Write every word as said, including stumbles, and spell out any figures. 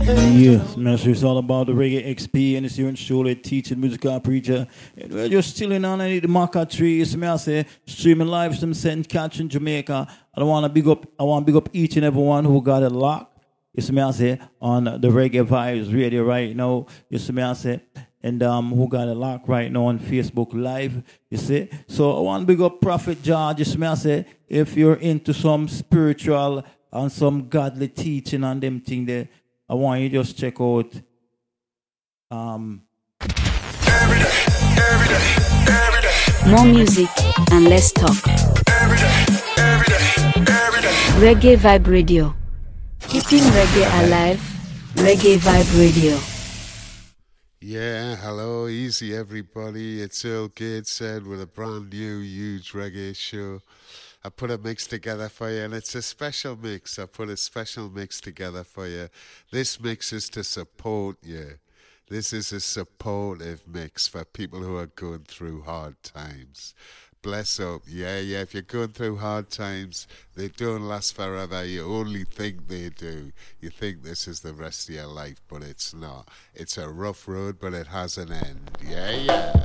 Yes, Master, it's all about the Reggae X P and it's here in Surely teaching musical preacher. And we're just chilling on the maca tree. It's me, I say, streaming live from Saint Catch in Jamaica. I don't want to big up, I want to big up each and every one who got it locked. It's me, I say, on the Reggae Vibes radio right now. It's me, I say, and um, who got it locked right now on Facebook Live, you see. So I want to big up Prophet George. It's me, I say, if you're into some spiritual and some godly teaching on them thing there, I want you to just check out um every day, every day, every day. More music and less talk. Every day, every day, every day. Reggae Vibe Radio. Keeping reggae alive. Reggae Vibe Radio. Yeah, hello, easy everybody. It's Earl Gateshead with a brand new huge reggae show. I put a mix together for you, and it's a special mix. I put a special mix together for you. This mix is to support you. This is a supportive mix for people who are going through hard times. Bless up. Yeah, yeah, if you're going through hard times, they don't last forever. You only think they do. You think this is the rest of your life, but it's not. It's a rough road, but it has an end. Yeah, yeah.